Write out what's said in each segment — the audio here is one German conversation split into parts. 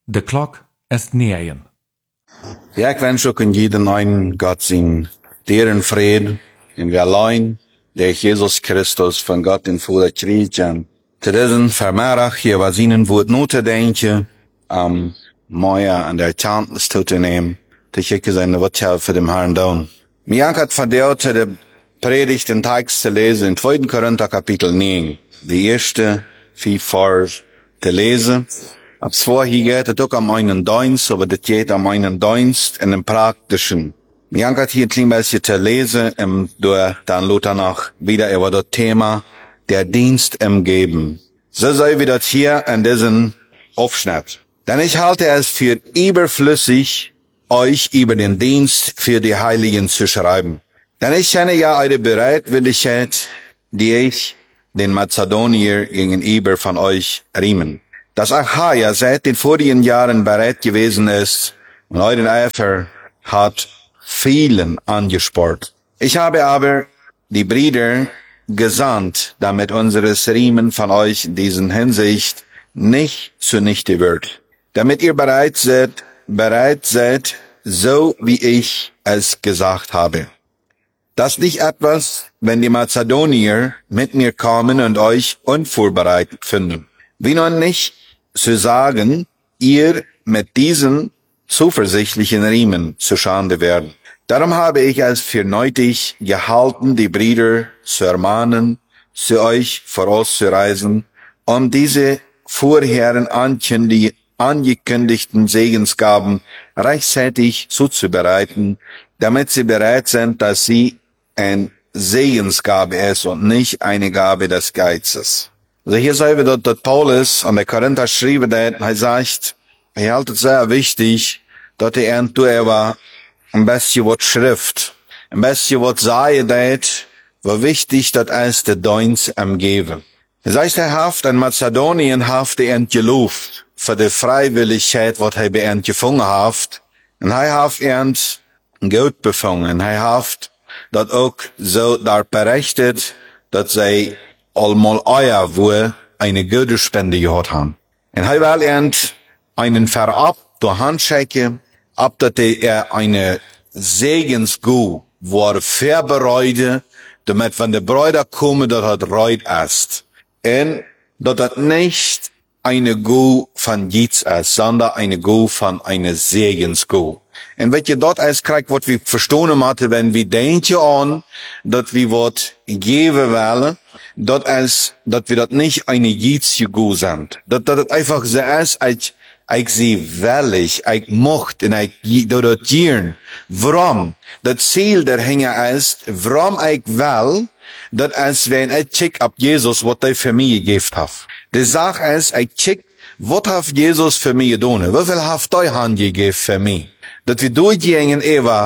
De klok is 9. Ja, ik wens ook in jeden einen Gott zijn deren vrede in wir allein, der Jesus Christus von Gott den Vater kriegt. Te diesen vermiddag hier was ihnen woord noten denken, mooier an der Tantes toe te nemen, te kijken zijn wat voor dem Herrn doen. Mir hat verdeelt de Predigt den Text zu lesen in 2. Korinther Kapitel 9, die erste 4 Vers te lesen. Ab zwo hier geht het ook om einen Dienst, aber das geht um einen Dienst in dem praktischen. Mir hat hier ein klein bisschen zu lesen, dann Luther noch wieder über das Thema der Dienst im Geben. So sei wie das hier in diesem Aufschnitt. Denn ich halte es für überflüssig, euch über den Dienst für die Heiligen zu schreiben. Denn ich kenne ja eure Bereitwilligkeit, die ich den Mazedonier gegenüber von euch riemen. Dass Achaia seit den vorigen Jahren bereit gewesen ist und euren Eifer hat vielen angespart. Ich habe aber die Brüder gesandt, damit unseres Riemen von euch in diesen Hinsicht nicht zunichte wird. Damit ihr bereit seid, so wie ich es gesagt habe. Das nicht etwas, wenn die Mazedonier mit mir kommen und euch unvorbereitet finden. Wie nun nicht zu sagen, ihr mit diesen zuversichtlichen Riemen zu Schande werden. Darum habe ich es für nötig gehalten, die Brüder zu ermahnen, zu euch vorauszureisen, um diese vorher angekündigten Segensgaben rechtzeitig zuzubereiten, damit sie bereit sind, dass sie eine Segensgabe ist und nicht eine Gabe des Geizes. Also hier sehen wir, dass Paulus an der Korinther schrieb, er sagt, er hält es sehr wichtig, dass er ein bisschen was Schrift, ein bisschen was sagen, wo wichtig das ist, der Dienst am Geben. Das heißt, er haft in Mazedonien haft er entgelobt für die Freiwilligkeit, was er bei gefangen haft, und er haft Geld befangen, er haft das auch so da berichtet, dass sie allmal euer wohl eine gute Spende gehabt haben. Und er will einen Verab durch Handschecke, ab dass er eine Segensgu war vorbereitet, damit wenn der Bräuder kommen, dass er reut ist. Und dass das nicht eine Gu von Jits ist, sondern eine Gu von einer Segensgu. Und wenn ihr dort als kriegt, was wir verstanden hatten, wenn wir denken an, dass wir was geben wollen, dass wir das nicht eine Jitsche Gu sind. Dass das einfach so ist, ich sie willig, ich mocht, und ich das gieren. Warum? Das Ziel der Hänger ist, warum ich will, dat als wenn ich check ab Jesus, wat hij für mich gegeben hat. Die Sache ist, ich check, wat hat Jesus für mich getan? Wie viel hat er Hand gegeben für mich? Dat wir durchgehen,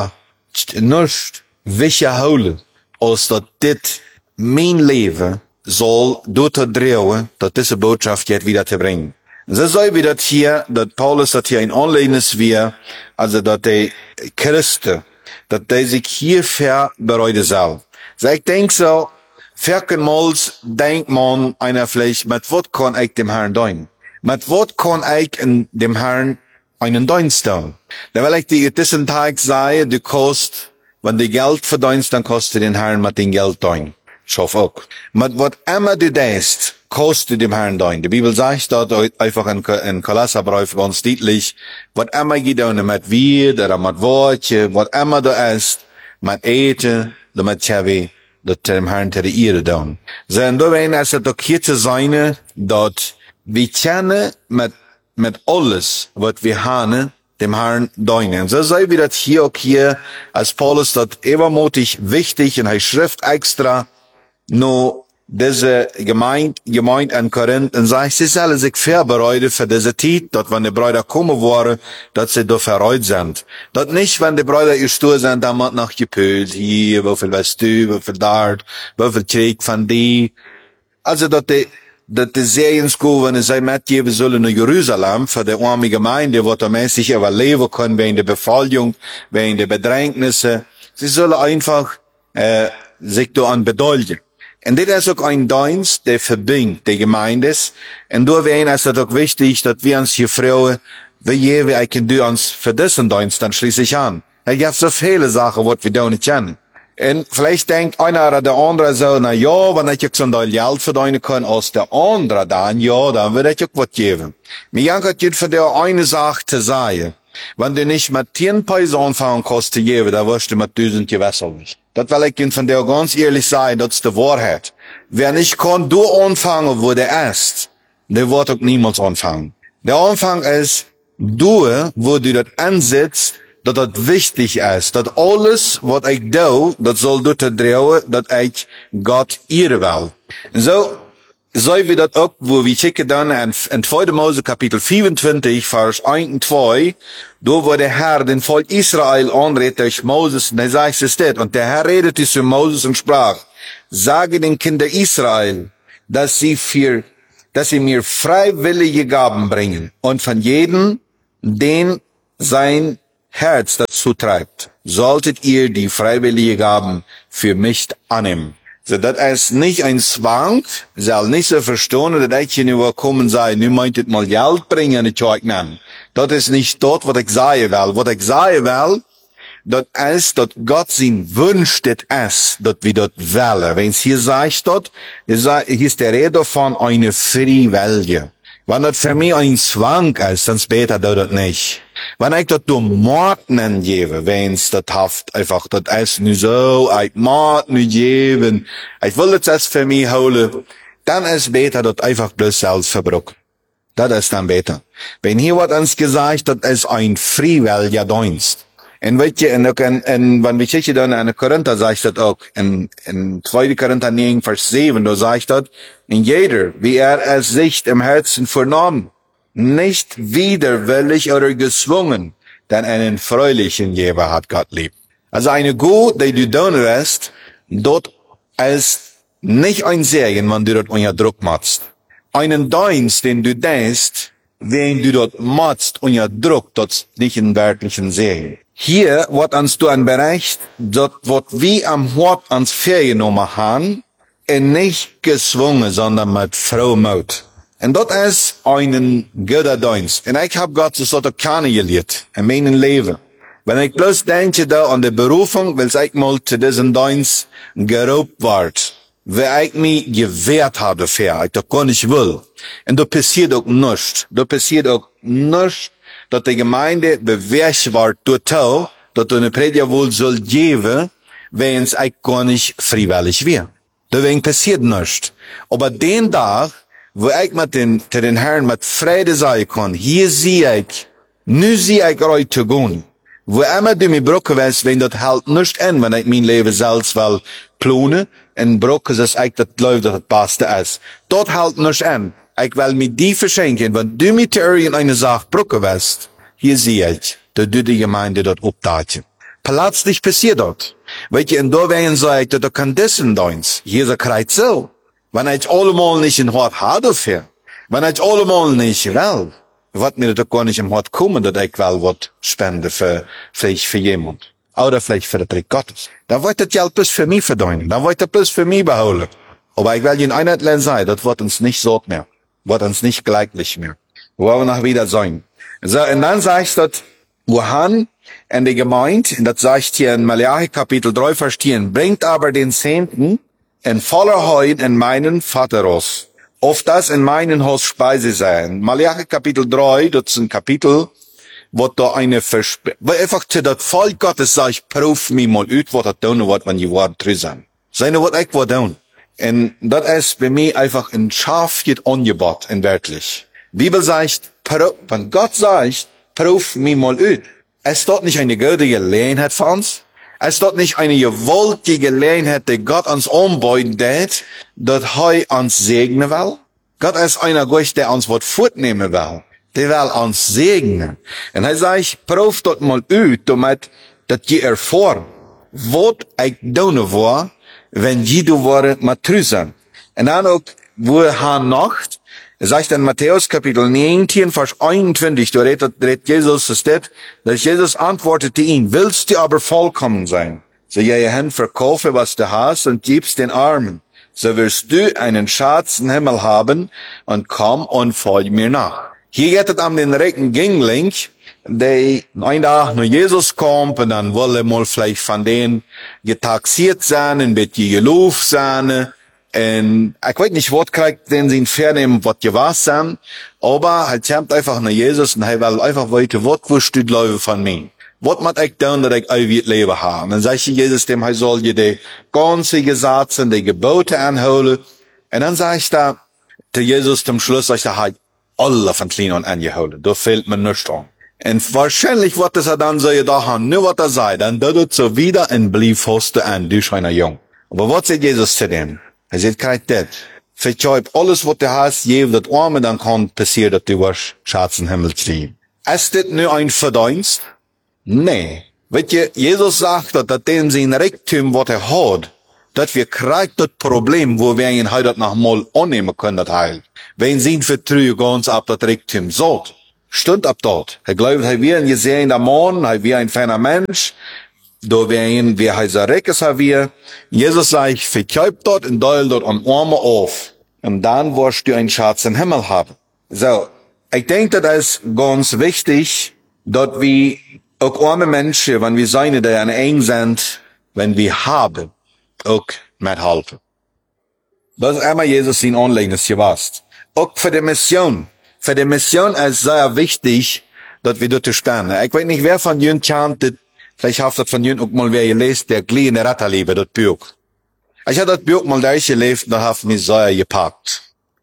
nicht wiederholen, als dat dit mein Leben soll durchdrehen, dat diese Botschaft jetzt wieder zu bringen. So soll wie dat hier, dat Paulus dat hier in Anlehnnis wir, also dat die Christen, dat die sich hierfür bereiten soll. So ich denke so, vielmals denkt man einer vielleicht, mit was kann ich dem Herrn dienen? Mit was kann ich in dem Herrn einen Dienst tun? Da will ich dir diesen Tag sagen, du kost, wenn du Geld verdienst, dann kostet den Herrn mit dem Geld dienen. Ich hoffe auch. Mit was immer du denkst, kostet dem Herrn dienen. Die Bibel sagt dort einfach in Kolosserbrief ganz deutlich, was immer du tun, mit Wirt oder mit Wortje, was immer du isst, mit Eten, damit wir das dem Herrn zu der Ehre tun. So, und da werden es doch hier zu sein, dass wir kennen mit alles, was wir haben, dem Herrn dienen. So sei wie das hier auch hier, als Paulus das übermutig wichtig in der Schrift extra, nur diese Gemeinde in Korinth, und sagt, sie sollen sich vorbereiten für diese Zeit, dass wenn die Brüder kommen wollen, dass sie da verreut sind. Dass nicht, wenn die Brüder gestorben sind, dann wird noch gepölt, hier, wie viel weißt du, wie viel dort, wie viel krieg von die. Also, dass die Segensgabe, wenn sie mitgeben sollen nach Jerusalem, für die arme Gemeinde, wo da mäßig überleben können, wegen der Befolgung, wegen der Bedrängnisse, sie sollen einfach, sich da an bedeutet. Und das ist auch ein Dienst, der verbindet die Gemeinde. Und da wäre es auch wichtig, dass wir uns hier Frauen wie je, wie können du uns für diesen Dienst dann schließlich an? Es gibt so viele Sachen, was wir da nicht kennen. Und vielleicht denkt einer oder der andere so, na ja, wenn ich so ein Geld verdienen kann als der andere dann, ja, dann würde ich auch was geben. Mir geht von der eine Sache zu sagen. Wenn du nicht mit 10 Peso anfangen kannst zu geben, dann wirst du mit 1000 gewässert. Das will ich Ihnen von der ganz ehrlich sagen, das ist die Wahrheit. Wer nicht kann, du anfangen, wo der ist, der wird auch niemals anfangen. Der Anfang ist, du, wo du das ansetzt, dass das wichtig ist, dass alles, was ich tue, das soll dazu drehen, dass ich Gott ehren will. So wie das auch, wo wir checken dann in 2. Mose Kapitel 24, Vers 1 und 2, da wo der Herr den Volk Israel anredet durch Moses, und er sagt es steht, und der Herr redete zu Moses und sprach, sage den Kindern Israel, dass sie mir freiwillige Gaben bringen, und von jedem, den sein Herz dazu treibt, solltet ihr die freiwillige Gaben für mich annehmen. So, das ist nicht ein Zwang, soll nicht so verstehen, dass ich hier nur kommen sei, nu meint it mal Geld bringen, und ich euch nennen. Das ist nicht dort, was ich sagen will. Was ich sagen will, das ist, dass Gott sein Wunsch, das ist, dass wir das wählen. Wenn es hier sagt, hier ist der Rede von einer Freiwillige. Wenn das für mich ein Zwang ist, dann später das nicht. Wenn ich das durch Morden gebe, wenn's das haft, einfach, das ist nur so, ich mag nicht geben, ich will das für mich holen, dann ist besser, das einfach bloß Selbstverbrauch. Das ist dann besser. Wenn hier wird uns gesagt, das ist ein freiwilliger Dienst. Und wenn wir schicken dann in Korinther, sagt das auch, in 2. Korinther 9, Vers 7, da sagt das, in jeder, wie es sich im Herzen vornahm, nicht widerwillig oder gezwungen, denn einen fröhlichen Geber hat Gott lieb. Also eine Gut, die du tun wirst, dort ist nicht ein Segen, wenn du dort unter Druck machst. Einen Dienst, den du denkst, wenn du dort machst unter Druck, das ist nicht ein wirklichen Segen. Hier wird uns du ein Bereich, dort wird wie am Hort ans Ferienummer haben, und nicht gezwungen, sondern mit Frohmut. Und das ist ein guter Dienst. Und ich habe Gott so kennengelernt in meinem Leben. Wenn ich bloß denke da an die Berufung, weil ich mal zu diesem Dienst geraubt ward, weil ich mich gewehrt habe dafür, ich das gar nicht will. Und da passiert auch nichts. Da passiert auch nichts, dass die Gemeinde bewährt wird, dass du eine Prediger wohl soll geben, wenn es ich gar nicht freiwillig wäre. Deswegen passiert nichts. Aber den Tag, wo ich zu den Herrn mit Freude sagen kann, hier sehe ich, nu sehe ich euch zu gehen. Wo immer du mir brücken willst, wenn das halt nicht an, wenn ich mein Leben selbst will planen, und brücken, dass ich das läuft, dass das Beste ist. Dort halt nicht an. Ich will mir die verschenken, wenn du mir zu irgendeine Sache brücken willst, hier sehe ich, dass du die Gemeinde dort obdaten. Plötzlich passiert dort. Weet je, en daar werden zei dat er kan dessen Dienst. Hier krijgt zo. Wenn ich allemal nicht in Hort habe dafür, wenn ich allemal nicht will, wird mir das gar nicht im Hort kommen, dass ich will was spende vielleicht für jemand. Oder vielleicht für den Trick Gottes. Dann wird das Geld bloß für mich verdienen. Dann wird das bloß für mich beholen. Aber ich will Ihnen einheitlich sagen, das wird uns nicht so mehr. Wird uns nicht gleichlich mehr. Wir wollen noch wieder sein. So, und dann sagst du, wohin in die Gemeinde, und das sagt hier in Malachi Kapitel 3, Vers 10, bringt aber den Zehnten in voller Heut in meinen Vaterhaus, auf das in meinen Haus Speise sein. Malachi Kapitel 3, das ist ein Kapitel, wo da eine weil einfach zu das Volk Gottes sagt, prüf mich mal aus, was das tun wird, wenn die Worte drin sind. Seine was ich was tun. Und das ist bei mir einfach ein scharf Angebot, in wirklich. Bibel sagt, wenn Gott sagt, prüf mich mal aus. Es dort nicht eine gute Gelegenheit für uns? Es dort nicht eine gewollte Gelegenheit, die Gott uns anbieten wird, dass er uns segnen will? Gott ist einer Gott, der uns was fortnehmen will. Der will uns segnen. Und er sagt, prüf dort mal aus, damit, dass ihr erfahrt, was ich tun war, wenn du war mit Trüsen. Und dann auch, wo er Nacht, er sagt in Matthäus Kapitel 19, Vers 21, da redet Jesus, es steht, dass Jesus antwortete ihn, willst du aber vollkommen sein? So gehe hin, verkaufe, was du hast, und gib's den Armen. So wirst du einen Schatz im Himmel haben, und komm und folge mir nach. Hier geht es um den reichen Jüngling, der ein Tag nach Jesus kommt und dann will er mal vielleicht von denen getaxiert sein, ein bisschen gelaufen sein. Und ich weiß nicht, was kriegt den sie vernehmen, was gewas sein, aber er kommt einfach nach Jesus und er will einfach weiter, was willst du glauben von mir? Was muss ich tun, dass ich ewig Leben habe? Und dann sagt Jesus dem, er soll dir die ganze Gesetze, die Gebote anholen. Und dann sagt er zu Jesus zum Schluss, sagt er, alle von klein und angeholt. Da fehlt mir nichts an. Und wahrscheinlich wird es dann so gedacht haben, nur was er sagt, dann tut es so wieder und blieb fast an, du scheiner jung. Aber was sagt Jesus zu dem? Er sagt, kein das. Verkauf alles, was du hast, jedem das Arme, dann kann passieren, dass du was Schatz im Himmel ziehst. Ist das nur ein Verdienst? Nee. Weet je, Jesus sagt, dass dem sein Reichtum, was er hat, dass wir kriegen das Problem, wo wir ihn heute noch mal annehmen können, das Heil. Wenn sie ihn vertrauen, ganz ab das Reichtum sagt. Stimmt ab dort. Er glaubt, er wird ein gesehener Mann, er wird ein feiner Mensch. Da wir ihn, wie er so reich ist, er wird. Jesus sagt, verkauf dort und teil dort an Arme auf. Und dann wirst du einen Schatz im Himmel haben. So. Ich denke, das ist ganz wichtig, dass wir auch arme Menschen, wenn wir seine, die an eng sind, wenn wir haben, auch mithelfen. Das ist einmal Jesus in Anlegendes gewasst. Auch für die Mission. Für die Mission ist sehr wichtig, dass wir dort stehen. Ich weiß nicht, wer von Ihnen kennt, vielleicht habt ihr von Ihnen auch mal wer gelesen, der gliehende Ratterliebe, das Buch. Ich habe das Buch mal durchgelesen, da hat mich sehr gepackt.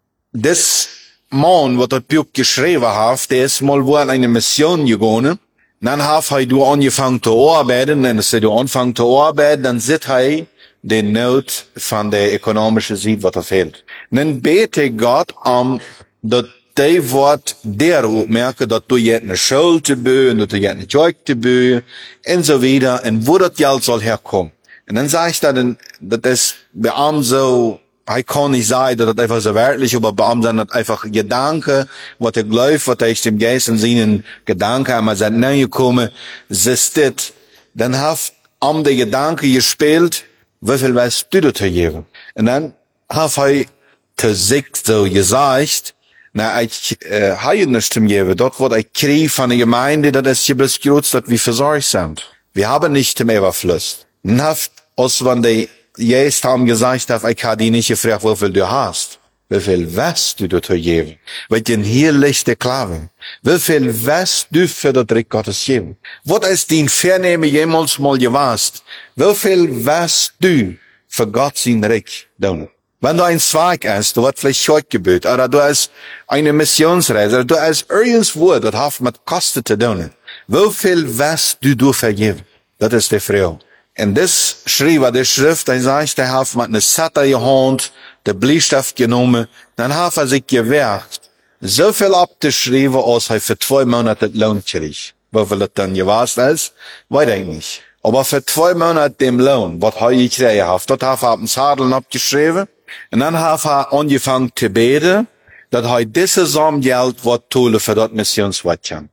Das Mann, was das Buch geschrieben hat, der ist mal wo an eine Mission gegangen. Dann hat er angefangen zu arbeiten, und als er angefangen zu arbeiten, dann sieht er die Not von der ökonomischen Seite, was er fehlt. Dann bete Gott dass die Wort der merken, dass du jetzt eine Schuld zu bühen, dass du jetzt eine Zeug zu bühen, und so weiter, und wo das Geld soll herkommen. Und dann sage ich dann, das ist bei ihm so, ich kann nicht sagen, dass das einfach so wörtlich, aber bei ihm sind das einfach Gedanken, was er glaubt, was er ist dem Geist in seinen Gedanken einmal sind näher gekommen, siehst das, dann hat ihm der Gedanke gespielt, wie viel weißt du da zu geben? Und dann hat er zu sich so gesagt, na, ich habe nicht zum Geben, dort wird ich kriege von der Gemeinde, das ist hier bloß groß, dass wir versorgt sind. Wir haben nicht zum Überfluss. Dann hat, als wenn die Jesus haben gesagt, ich habe dich nicht gefragt, wie viel du hast. Wie viel weißt du da zu geben? Weil denn hier liegt der Klave. Wie viel weißt du für das Reich Gottes geben? Was ist dein Vernehme jemals mal gewesen? Wie viel weißt du für Gott sein Reich tun? Wenn du ein Zweig hast, du hast vielleicht Schuldgebet, oder du hast eine Missionsreise, oder du hast irgendwo, das hat mit Kosten zu tun. Wie viel weißt du vergeben? Das ist die Frage. Und das schrieb er, die Schrift, er sagt, er hat mit einer Satte gehand, der Bleistift genommen, dann hat er sich gewehrt, so viel abgeschrieben, als er für 2 Monate Lohn kriegt. Wie viel das dann gewesen ist, weiß ich nicht. Aber für 2 Monate dem Lohn, was er gekriegt hat, dort hat er auf den Zadeln abgeschrieben, und dann hat er angefangen zu beten, dass er diese Sammengeld wird tun für das Missionswettchen.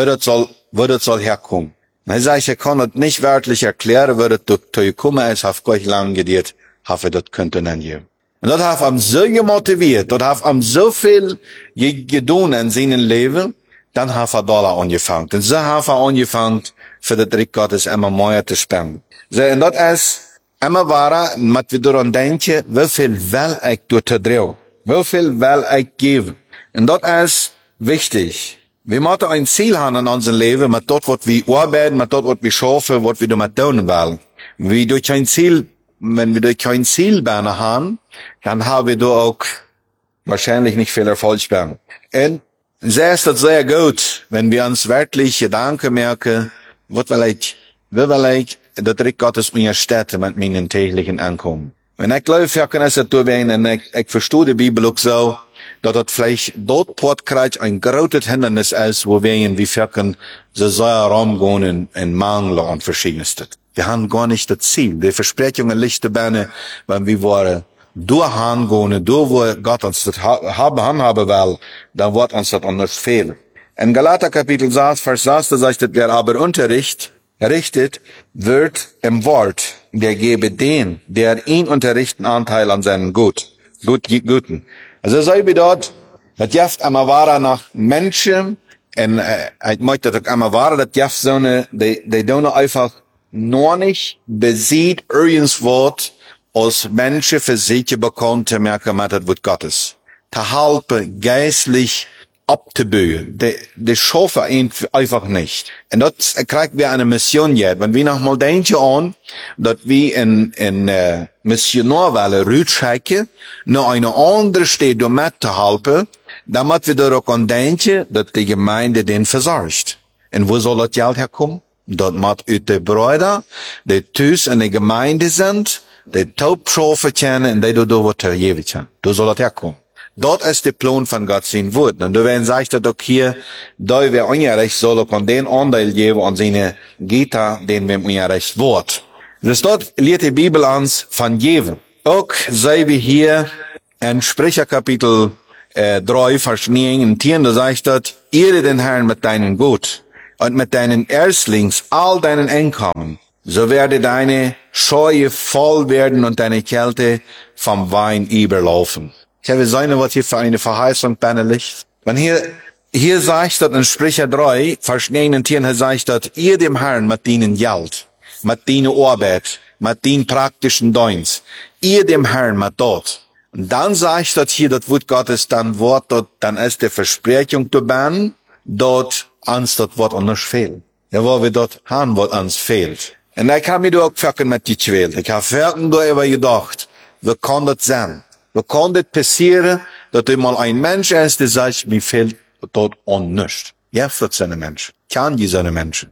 Wo das soll herkommen. Und er sagt, ich kann das nicht wörtlich erklären, wo das gekommen ist, hat Gott lang gedient, hat er das könnte dann geben. Und das hat ihm so gemotiviert, das hat ihm so viel getan in seinem Leben, dann hat er Dollar angefangen. Und so hat er angefangen, für das Reich Gottes immer mehr zu spenden. So, und das ist immer wahrer, mit wir daran denken, wie viel will ich dort drehen? Wie viel will ich geben? Und das ist wichtig. Wir müssen ein Ziel haben in unserem Leben, mit dort, was wir arbeiten, mit dort, was wir schaffen, was wir damit tun wollen. Wenn wir durch kein Ziel haben, dann haben wir da auch wahrscheinlich nicht viel Erfolg. Und sehr ist das sehr gut, wenn wir uns wirklich Gedanken merken, wie will ich, das Reich Gottes mir Städte mit meinen täglichen Ankommen. Und ich glaube, wir können es dazu werden, und ich verstehe die Bibel auch so, dass das vielleicht dort Portkreuz ein großes Hindernis ist, wo wir in wie können so sehr rumgehen in Mangel und Verschiedenes. Wir haben gar nicht das Ziel. Die Versprechungen lichten Beine, wenn wir wollen durchgehen, wo Gott uns das haben will, dann wird uns das anders fehlen. In Galater Kapitel 6, Vers 6, da sagt es, wer aber richtet, wird im Wort, der gebe den, der ihn unterrichten, Anteil an seinen Guten. Also sei wie dort, Dat jaft ama ware nach Menschen, en ik möchte dat ook ama ware, dat jaft so eine, die doen einfach nur nicht besiegt irgendwas als Menschen für sich bekommen, zu merken, dass das Wort Gottes. Zu helfen, geistlich abzubühen. Die schaffen ihn einfach nicht. Und das kriegt wir eine Mission jetzt. Wenn wir noch mal denken an, dass wir in Missionarwelle rückschicken, noch eine andere Stadt um mitzuhelfen, dann müssen wir darauf an denken, dass die Gemeinde den versorgt. Und wo soll das Geld herkommen? Dat moet uit de Brüder, die thuis in de Gemeinde sind, die Taubschafen kennen en die door wat te geven kennen. Daar zal het herkomen. Dat is de plan van God zijn woord. En dan werden zegt dat ook hier, dat we ongerecht zullen aan den aandeel geven aan zijn Gita, den we ongerecht wordt. Dus dat leert de Bibel ons van geven. Ook zijn we hier in Sprecher Kapitel 3, Vers 9 en 10, da zegt dat, ehre den Herrn mit deinem Gut und mit deinen Erstlings all deinen Einkommen, so werde deine Scheue voll werden und deine Kälte vom Wein überlaufen. Ich habe gesehen, was hier für eine Verheißung bei liegt. Wenn hier sagt, dass in Sprecher 3, Vers 9 und 10, sagt, dass ihr dem Herrn mit deinen Geld, mit deinen Arbeit, mit den praktischen Dienst, ihr dem Herrn mit dort. Und dann sagt das hier, das Wort Gottes, dann Wort dort, dann ist die Versprechung dabei, dort ans das Wort anders fehlt. Ja, wo wir dort haben, was uns fehlt. Und da kann mir auch fucken mit die Quält. Ich habe fucken darüber gedacht, wie kann das sein? Wie kann das passieren, dass mal ein Mensch ist, der sagt, mir fehlt dort an nichts. Ja, das sind Menschen. Kann die sind Menschen.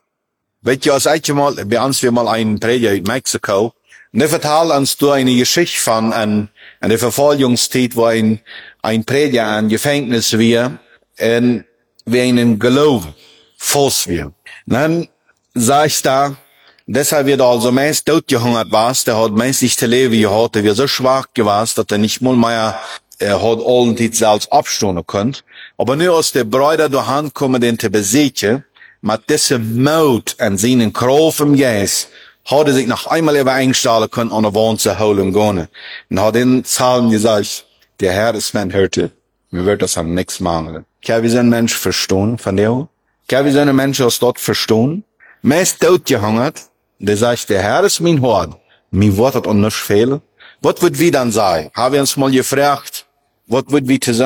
Weet je, als ich mal, bei uns wir mal einen Prediger in Mexiko, und der vertelt uns da eine Geschichte von an der Verfolgungszeit, wo ein Prediger in Gefängnis war, und wir ihnen glauben, falsch wir. Dann sag ich da, deshalb wird also meist totgehungert was, der hat meist nicht zu leben gehabt, der wird so schwach gewesen, dass er nicht mal mehr, hat allen die selbst abstoßen können. Aber nur aus der Brüder durch Hand kommen, den zu besiegen, mit diesem Mut an seinen Kraft im Geist, hat er sich noch einmal übereinstellen können, an der Wand zu holen gehen. Und hat in Psalm gesagt, der Herr ist mein Hirte, mir wird das an nichts mangeln. Kann wir so ein Mensch verstehen von dir? Kann wir so ein Mensch aus dort verstehen? Meist totgehungert, der sagt, der Herr ist mein Hort, mir wird das an nichts fehlen. Was wird wir dann sein? Haben wir uns mal gefragt, was wird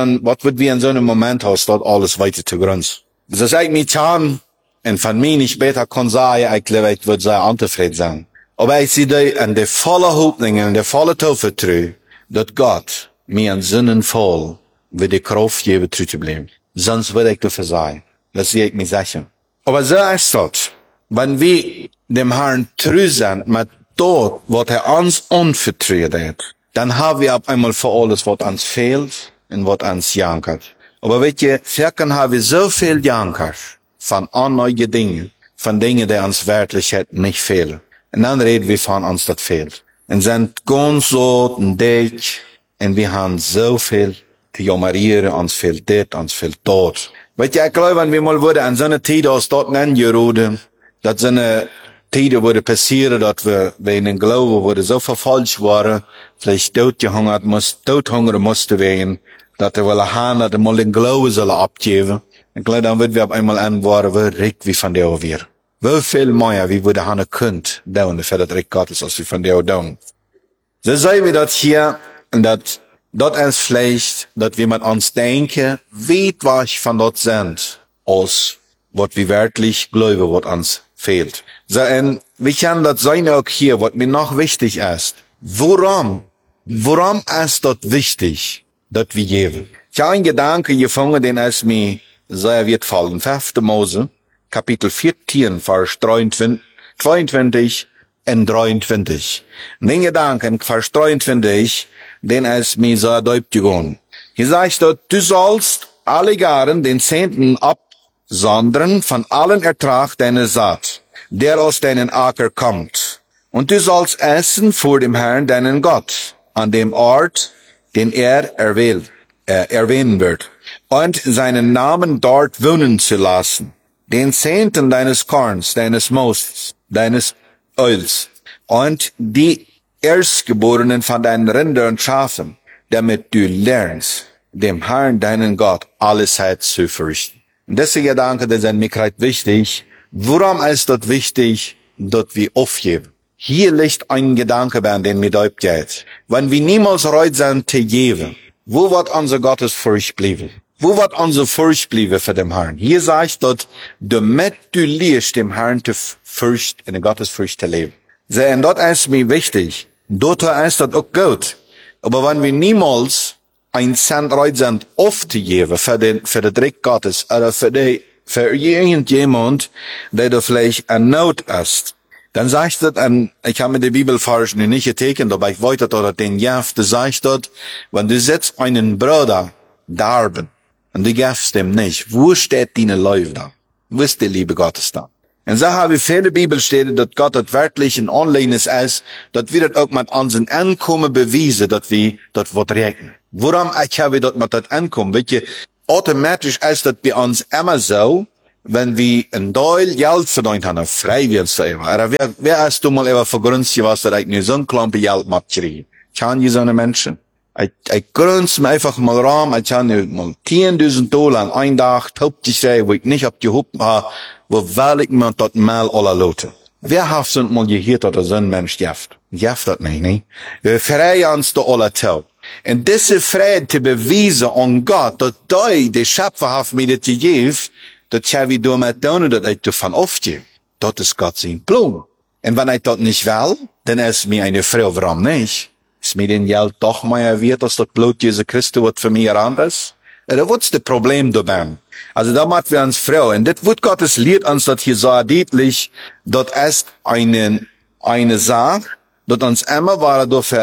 wir in so einem Moment aus dort alles weiter zu grünzen? Das ist eigentlich nicht und von mir nicht besser kann sagen, ich glaube, ich würde sehr unzufrieden sein. Aber ich sehe da in der volle Hoffnung, in der volle Taufe, dass Gott mir an Sinnen voll wird die Kraft geben, treu zu bleiben. Sonst würde ich dafür sein. Das sehe ich nicht sicher. Aber so ist das. Wenn wir dem Herrn treu sind, mit dort, was uns anvertraut hat, dann haben wir auf einmal für alles, was uns fehlt und was uns jankert. Aber weet je, verken haben wir so viel jankert von neue Dingen, von Dingen, die uns Wertlichkeit nicht fehlen. Und dann reden wir von uns, das fehlt. Und sind ganz so und dich, und wir haben so viel zu jammerieren, uns fehlt dit, uns fehlt dort. Weet je, ich glaube, wenn wir mal würden an so eine Zeit aus dort nennen, dass so eine Zeit würde passieren, dass wir in den Glauben würde so verfolgt waren, vielleicht tothungern musste werden, dass wir wollen haben, dass wir mal den Glauben sollen abgeben. Ich glaube, dann wird wir auf einmal antworten, wie recht wie von der wir. Wie viel mehr, wie wir haben könnt, down, für das Recht Gottes, als wir von der down. So sehen wir das hier, und das ist vielleicht, dass wir mit uns denken, wie weit von dort sind, als was wir wirklich glauben, was uns fehlt. So, und wir können das sein auch hier, was mir noch wichtig ist. Warum ist das wichtig, dass wir geben? Ich habe einen Gedanken gefunden, den es mir sehr wird fallen. 5. Mose, Kapitel 14, Vers 22 und 23. Den Gedanken, Vers 23, den es mir sehr deutlich gegangen. Hier sagt dort, du sollst alle Jahre den 10. absondern von allen Ertrag deiner Saat, der aus deinen Acker kommt. Und du sollst essen vor dem Herrn, deinen Gott, an dem Ort, den erwähnen wird, und seinen Namen dort wohnen zu lassen. Den 10. deines Korns, deines Moostes, deines Öls, und die Erstgeborenen von deinen Rindern und Schafen, damit du lernst, dem Herrn, deinen Gott, alle Zeit zu fürchten. Und diese Gedanken, die sind mir gerade wichtig. Warum ist das wichtig, dass wir aufgeben? Hier liegt ein Gedanke, bei dem mir dort geht. Wenn wir niemals bereit sind zu geben, wo wird unser Gottesfurcht bleiben? Wo wird unsere Furcht bleiben für den Herrn? Hier sagt dort, damit du lernst, dem Herrn zu fürchten, in der Gottesfurcht zu leben. Und dort ist mir wichtig. Dort ist das auch gut. Aber wenn wir niemals ein Cent bereit sind, aufzugeben für den Dreck Gottes, oder für irgendjemand, der da vielleicht in Not ist, dann sagt das, ich habe mir die Bibelvers nicht getekent, aber ich wollte dort den Jaft, das sagt dort, wenn du setzt einen Bruder darben, und du gibst dem nicht, wo steht deine Läufe da? Wo ist die Liebe Gottes da? Und so habe ich viele Bibelstellen, dass Gott das wirklich ein Anlehnnis ist, dass wir das auch mit unseren Einkommen beweisen, dass wir das was regeln. Warum ich habe das mit das Einkommen? Weil automatisch ist das bei uns immer so, wenn wir ein Teil Geld verdient haben, freiwillig so immer. Oder wer hast du mal über vergrünzt, was da ich nur so ein Klumpen Geld mitkriege? Kann je so eine Menschen? Ich grünze mir einfach mal rum, ich kann mal $10.000 an einen Tag, Hauptsache, wo ich nicht abgehoben habe, wo will ich mir das mal alle Leute. Wer hat schon mal gehört, dass so ein Mensch jaft? Jaft das nicht, ne? Wir freien uns da alle zu. Und diese Freiheit zu beweisen an Gott, dass die Schöpfer hat mir das gegeben, das habe ich damit tun, dass ich davon aufgehe. Das ist Gott sein Plan. Und wenn ich das nicht will, dann ist mir eine Frau, warum nicht? Ist mir den Geld doch mehr wert, als das Blut Jesu Christus, was für mich ran ist? Da wird's das Problem dabei. Also da machen wir uns Frau. Und das wird Gottes Lied uns das hier so deutlich, das ist eine Sache, das uns immer war, dafür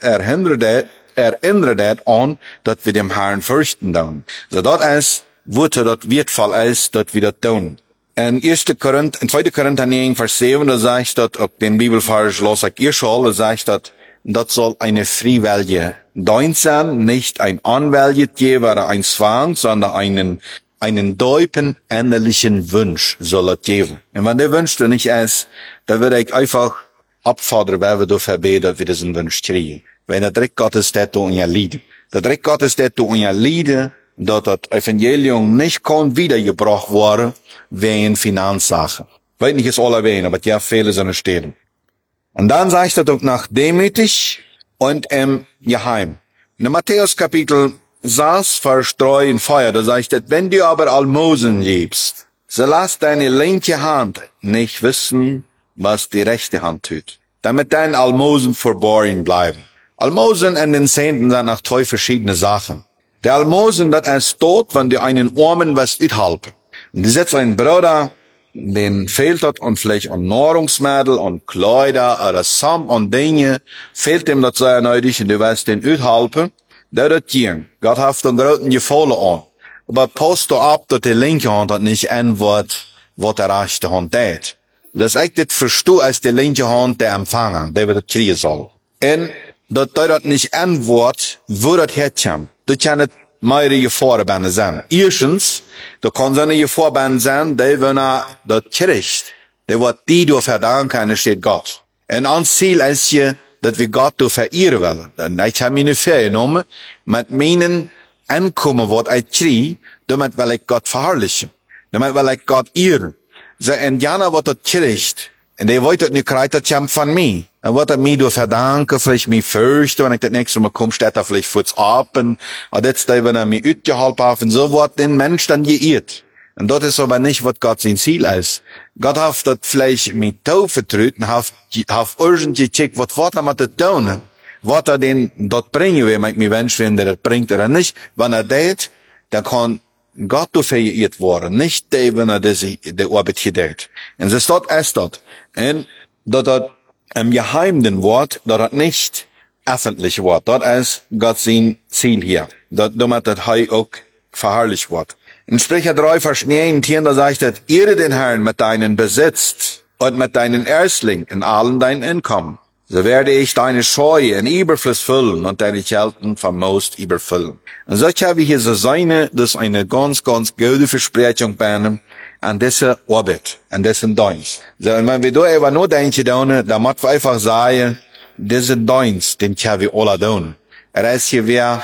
erinnert an, dass wir dem Herrn fürchten tun. So das ist, wo das wertvoll ist, dass wir das tun. In 2. Korinther 9, Vers 7, da sagt das, ob den Bibelvers los ich ihr schon, da sagt das soll eine freiwillige Dienst sein, nicht ein Anwältgeber oder ein Zwang, sondern einen deuten innerlichen Wunsch soll es geben. Und wenn der Wunsch nicht ist, dann würde ich einfach abfordern, wer wir dafür beten, dass wir diesen Wunsch kriegen. Wenn der Dreck Gottes das in ihr Lied. Der Dreck Gottes das in ihr Lied, dass das Evangelium nicht kann wiedergebracht worden, wegen Finanzsachen. Ich weiß nicht, ist alle wegen, aber ja, viele sind stehen. Und dann sagt er doch nach demütig und im Geheim. In Matthäus Kapitel 6, Vers 3 in Feuer, da sagt er, wenn du aber Almosen liebst, so lass deine linke Hand nicht wissen, was die rechte Hand tut, damit deine Almosen verborgen bleiben. Almosen und den Zehnten sind nach 2 verschiedene Sachen. Der Almosen, das ist tot, wenn du einen Armen was uthalten. Und du setzt einen Bruder, den fehlt das und vielleicht an Nahrungsmittel und Kleider oder Sam und Dinge, fehlt ihm das sehr nötig und du wirst den uthalten, der das gehen. Gott hat den großen Gefallen an. Aber passt du ab, dass die linke Hand das nicht antwortet, was die rechte Hand tät. Das ist das verstehe als die linke Hand der Empfänger, der wird das kriegen soll. Und dass das nicht antwortet, wo das herkommt. Das kann nicht mehrere Gefahren sein. Erstens, da kann so eine Gefahr sein, der, wenn das kriegt, der wird die durch verdanken, steht Gott. Und ans Ziel ist hier, dass wir Gott durch verehren wollen. Ich habe meine Ferien genommen, mit meinen Einkommen, was ich kriege, damit will ich Gott verherrlichen. Damit will ich Gott ehren. So, und Jana wird das kriegt, und der wollte das nicht kriegen, das kommt von mir. Er wird mir durch verdanken, vielleicht mich fürchten, wenn ich das nächste Mal komme, steht er vielleicht kurz ab, und jetzt, wenn er mich utgehalten hat, und so wird den Mensch dann geirrt. Und das ist aber nicht, was Gott sein Ziel ist. Gott hat das vielleicht mit Tau vertraut und hat irgendwie gecheckt, was wird er mit das tun? Was er den dort bringen will, wenn ich mir wünsche, wenn der das bringt oder nicht. Wenn er das, dann kann Gott dafür geirrt worden, nicht der, wenn er die Arbeit gedeckt. Und so ist das. Und das im geheimen Wort, das nicht öffentlich Wort. Das ist Gott sein Ziel hier. Damit das auch verherrlicht wird. In Sprecher 3, Vers 9, da sagt er, ehre den Herrn mit deinen Besitz und mit deinen Erstling in allen deinen Einkommen. So werde ich deine Scheue in Überfluss füllen und deine Kelten famos überfüllen. Und so habe ich hier so das ist eine ganz, ganz gute Versprechung bei einem an dieser Arbeit, an diesem Dienst. So, und wenn wir da einfach nur denken, dann muss wir einfach sagen, diesen Dienst, den können wir alle tun. Er ist hier,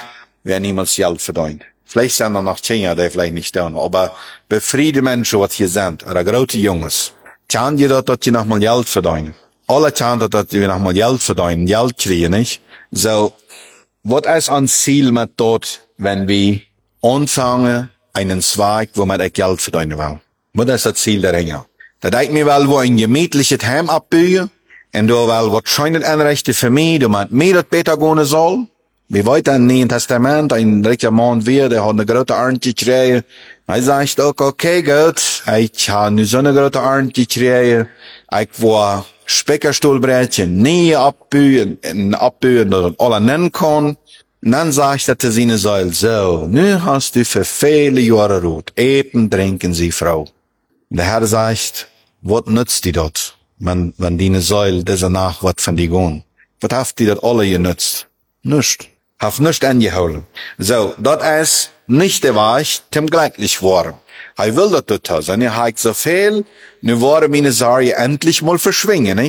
wer niemals Geld verdient. Vielleicht sind da noch 10 die vielleicht nicht tun, aber befriede Menschen, was hier sind, oder große Jungs, kann je dat je noch mal Geld verdienen. Alle kann dat je noch mal Geld verdienen, Geld kriegen, nicht? So, was ist ein Ziel mit dort, wenn wir anfangen, einen Zweig, wo man Geld verdienen will? Was ist das Ziel dahinter? Da denkt mir wel, wo ein gemütliches Heim abbauen, und da wel wahrscheinlich Anrechte für mich, du meint mir das besser gehen soll. Wir wollten im Neuen Testament, ein reicher Mann der hat eine große Ernte gekriegt. Er sagt auch, okay, Gott, ich habe nicht so eine große Ernte gekriegt. Ich war Speckerstuhlbrettchen nie abbauen, dass alle nennen kann. Und dann sagt er zu seiner Säule, so, nu hast du für viele Jahre Ruhe. Eten, trinken Sie, Frau. Und der Herr sagt, was nützt die dort, wenn die Säule dieser Nacht was von die gehen? Was habt die dort alle genützt? Nicht. Haf nicht angeholt. So, das ist nicht der Weg zum glücklich worden. Er will das tun. Er hat so viel, nu waren meine Sorgen endlich mal verschwingen, nicht?